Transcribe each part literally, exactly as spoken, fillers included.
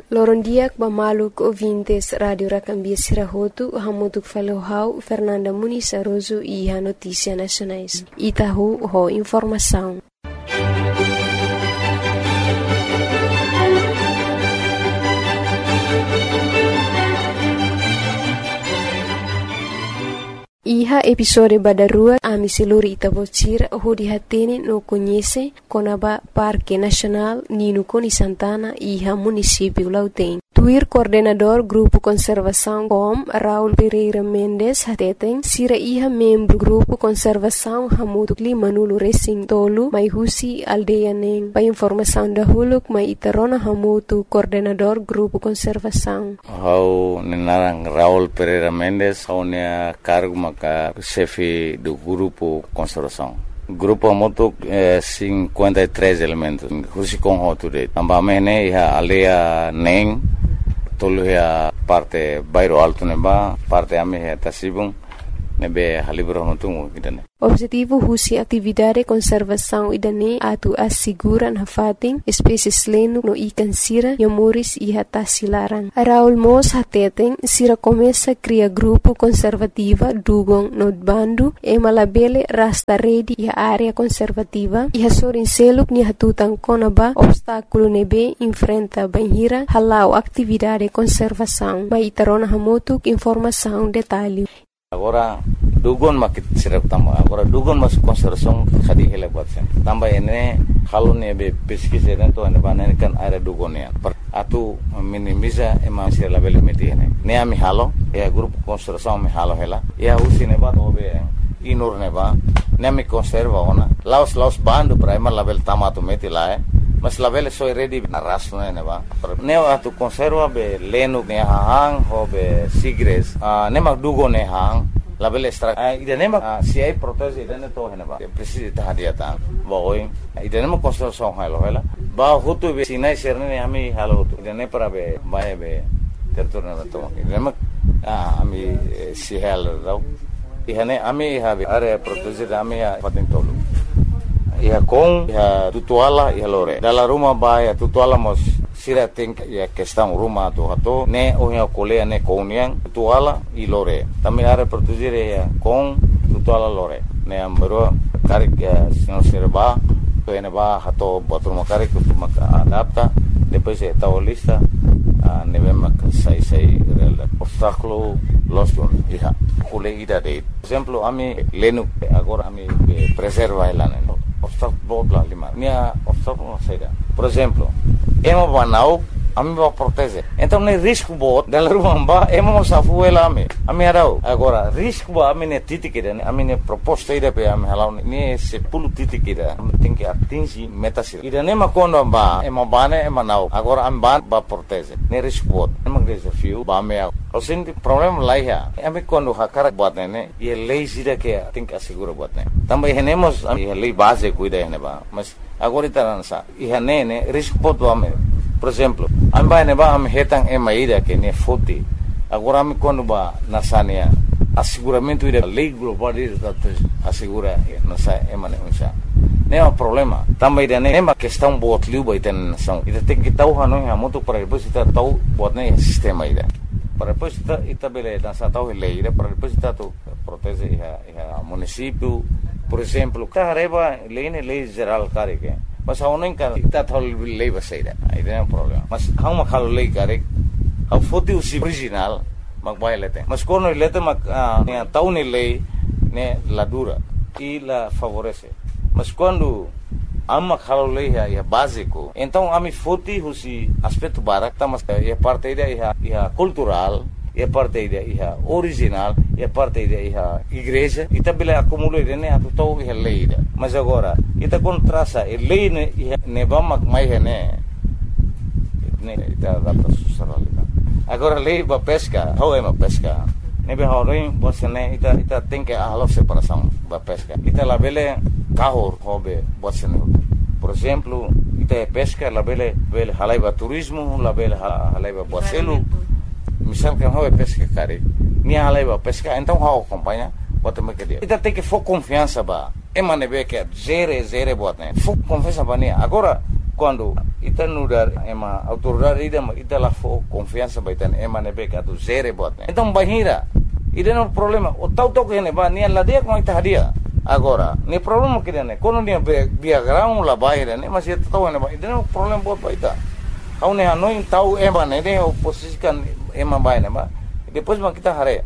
Lorondiak bamaluk ouvintes Radio Racambia Sirahotu, hamutuk falohau Fernanda Muniz Aroso e a Notícia Nacionais. Itahu ho informação. Iha episode badarua ami seluri Itabocira ho dihatene no conhece Conaba Parque Nacional Nino Coni Santana iha município Lauten. Tuir coordenador Grupo Conservação Com Raul Pereira Mendes hateten sira iha membro Grupo Conservação Hamutuk Lima Nulu Racing Tolu mai husi aldeia neng. Pa informação da huluk mai itarona hamutu coordenador Grupo Conservação. Hau nenarang Raul Pereira Mendes hau nea cargo maka chefe do Grupo Conservação. Grupo moto eh, cinquenta e três elementos. Husi com hoture. Ambamene iha aldeia neng. Tolu ya parte bairro alto neba, parte ame ya tasibung nebe halibro hontungu kidane. Objetivo husi atividade conservação idane atu asiguran hafating espécies lenu no ikan sira yamuris iha tasilarang. Raul Mos hateten sira começa cria grupo conservativa dugong no bandu e malabele rasta redi iha área conservativa iha sorin seluk ni hatutang konaba obstáculo nebe enfrenta banhira halau atividade conservação. Mai tarona hamutuk informação detalhe. Agora dugon makit sirap tamba agora dugon mas conservação khadi hele batsen tamba ene halone be pesquisa dentro ene banane kan area dugonia atu minimiza ema sir level meti ene ne ami halo e grupo conservação me halo hela e usine ba obe inur ne ba ne mi conserva ona laos laos bando primer level tamato meti la mas level so ready na raso ne ba ne atu conserva be lenu ne hang ho be sigres ne mag dugo ne hang level extra ida ne mag si ai protege ida ne to hena ba precisa ta dia ta boy ida ne mag conservação halo hela ba hutu be sinai serne ne ami halo hutu ida ne para be ba be tertorna to ida ne mag ami si halo rau ihane ami ha be area protege ami ha patin tolu iha com iha tutuala iha lore dalla rumah ba ya tutuala mos sira think ya questão rumah tu hato ne ohia kolea ne kouniang tutuala i lore tami are protegere ya com tutuala lore ne ambero karik ya sino sirba to ene ba hato botur makarik tu maka adapta depois e tao lista ne vem sai sai rel obstáculo los iha kule ida de exemplo ami lenu agora ami preserva elane obstáculo bla lima minha obstáculo saída por exemplo emo banau ami va proteger então nem risco bot dela rumba emo safu ela ami ami arau agora risco ba ami ne titikida ami ne proposta ida pe ami halau ne se pulu titikida tem que atingir meta sir ida ne makondo ba emo bane emo nau agora ami ban ba proteger ne risco bot emo desafio ba me o senti problema lá ya ami quando hakara bot ne e lei sira que tem que assegurar bot ne também renemos a lei base cuida ne ba mas agora itaransa e ne risco bot ba me por exemplo amba ne ba am hetang e maida que ne foti agora me quando ba nasania asseguramento ida lei global ida assegura nasa e mane unsa ne é um problema também ida ne ma questão bot liu ba iten nação ida tem que tau hanu ha moto para depois ita tau bot ne sistema ida para depois ita ita bele nasa tau lei ida para depois ita tu protege a município por exemplo carreba lei ne lei geral care que mas hau nem kan ita thol lei baseira aí não é um problema mas hau ma khalo lei care hau foti usi original mag bailete mas quando lete mag ne tau ne lei ne la dura e la favorece mas quando amma khalo lei é básico então ami foti usi aspecto barak mas é parte da é cultural é parte da é original é parte da é igreja e também acumula ne atu tau é lei mas agora ita contrasa e lei ne ne vamos mais ne ne ita data socialidade agora lei ba pesca how é uma pesca ne be horin você ne ita ita tem que a separação ba pesca ita la bele carro hobe você ne por exemplo ita é pesca la bele bele halaiba turismo la bele halaiba boacelo misal que how é pesca cara ni halaiba pesca então how acompanha bota me que dia ita tem que for confiança ba e manebe que zero zero bota ne for confiança ba ne agora quando ita nudar ema autoridade ida ita la fo confiança baitan ema nebe ka tu zere bot então bahira ida no problema o tau tau que ne ba ni la dia com ita hadia agora ni problema que ne quando ni via grão la baira ne mas ita tau ne ba ida no problema bot baita au ne hanoi tau ema ne ne o posisikan ema baina ba depois ma kita hare.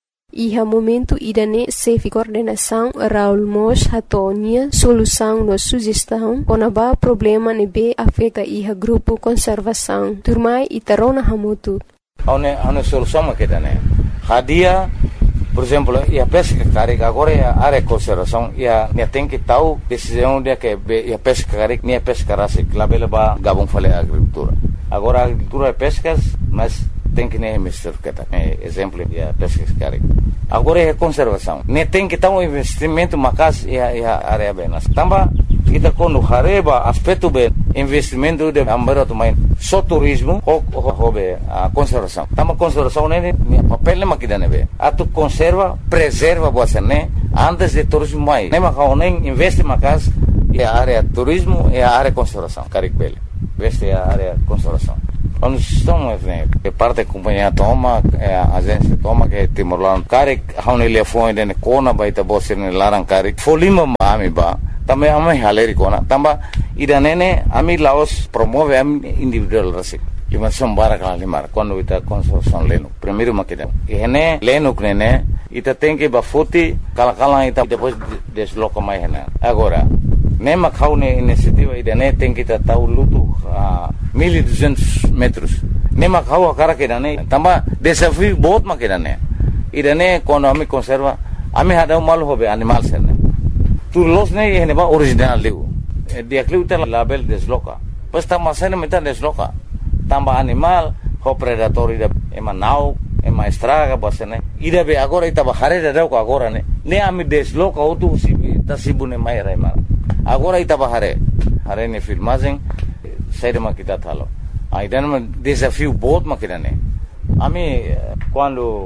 Iha momento idane sefi coordenação Raul Mos hatonia solução no sugestão onaba problema nebe afeta iha grupo conservação turmai itarona hamutu. Aune aune solução makidane. Hadia, por exemplo, ia pesca carik agora ia área conservação ia ne tem que tal decisão dia que ia pesca carik ne pesca rasik labela ba gabung fale agricultura. Agora a agricultura é pescas, mas tem que nem mister kata exemplo de pesca carik. Agora é conservação. Ne tem que ter um investimento macas e a área bem. Tamba kita quando hareba aspecto bem investimento de ambero também só turismo ou hobe a conservação. Tamba conservação né papel ne makida nebe. Atu conserva, preserva você né antes de turismo mais. Ne makau nem investe macas e a área turismo e a área conservação. Carik bele. Veste a área conservação. Quando estamos que parte da companhia toma a agência toma que Timor-Leste carik haune telefone dene kona baita bosirne larang carik folima ami ba também ami haleri kona tamba idanene ami Laos promove ami individual rasik lima sombara kala limar quando ita construção leno primeiro makida ene leno knene ita tem que bafuti kala kala ita depois desloca mais hena agora nema kaune iniciativa idane tem que tahu lutu a mil e duzentos metros nema kau akara que idane tamba desafio बहुत ma que idane idane quando ami conserva ami hada mal hobe animal serne tu los ne ene ba original leu dia kluta label desloca pues tamba sene meta desloca tamba animal ho predator ida ema nau ema estraga bosene ida be agora ita ba hare da ko agora ne ne ami desloca utu si tasibune mai raima agora itaba hare hare ne filmagem saída makita thalo aidan ma desafio बहुत makita ne ami quando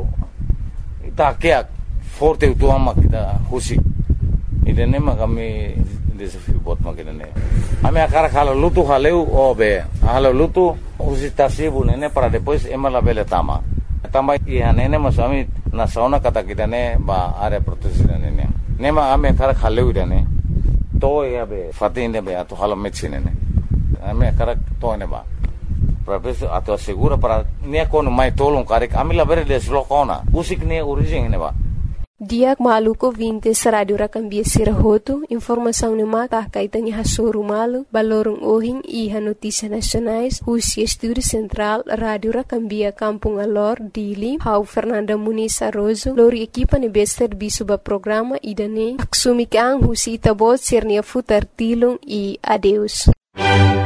ita que forte tu ama kita husi idene ma kami desafio बहुत makita ne ami akara khalo lutu haleu obe halo lutu husi tasibu ne para depois emala bele tama tama ihane ne masami na sauna kata kita ne ba are protection ne ne ma ami akara khaleu idane to ya be fatinde be ato halo medicine ne ame karak to ne ba professor ato segura para ne kono mai tolong karik amila bere deslokona usik ne origin ne ba Diak maluko vinte radio rakambia sirahoto informação ne mata kaitani hasoru malu balorong ohing iha notícia nacionais Husi Estúdio Central Radio Rakambia Kampung Alor Dili Hau Fernanda Muniz Arrozo lori equipa ne bester bisuba programa idane aksumikang Husi itabot sirnia futar tilung e adeus